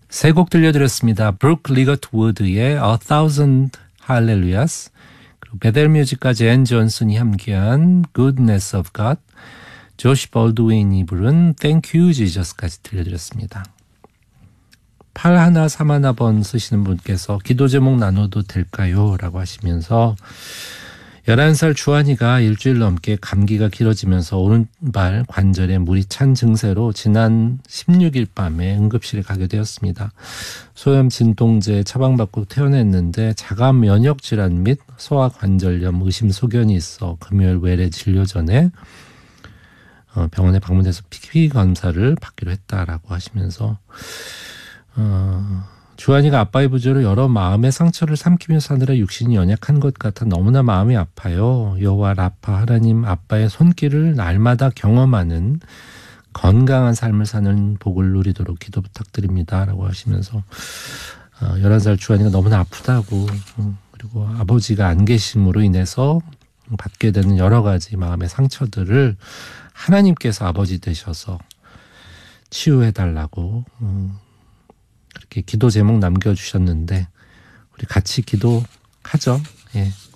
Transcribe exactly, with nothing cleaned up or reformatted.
세 곡 들려드렸습니다. 브룩 리거트 우드의 A Thousand Hallelujahs, 그리고 베델 뮤직과 젠 존슨이 함께한 Goodness of God, 조시 볼드윈이 부른 Thank You Jesus까지 들려드렸습니다. 팔일삼일 번 쓰시는 분께서 기도 제목 나눠도 될까요? 라고 하시면서 열한 살 주한이가 일주일 넘게 감기가 길어지면서 오른발 관절에 물이 찬 증세로 지난 십육 일 밤에 응급실에 가게 되었습니다. 소염 진통제 처방받고 퇴원했는데 자가 면역 질환 및 소화관절염 의심 소견이 있어 금요일 외래 진료 전에 병원에 방문해서 피피 검사를 받기로 했다라고 하시면서 어, 주한이가 아빠의 부재로 여러 마음의 상처를 삼키며 사느라 육신이 연약한 것 같아 너무나 마음이 아파요. 여호와 라파 하나님 아빠의 손길을 날마다 경험하는 건강한 삶을 사는 복을 누리도록 기도 부탁드립니다. 라고 하시면서 어, 열한 살 주한이가 너무나 아프다고 음, 그리고 아버지가 안 계심으로 인해서 받게 되는 여러 가지 마음의 상처들을 하나님께서 아버지 되셔서 치유해달라고 음, 그렇게 기도 제목 남겨주셨는데 우리 같이 기도하죠. 예,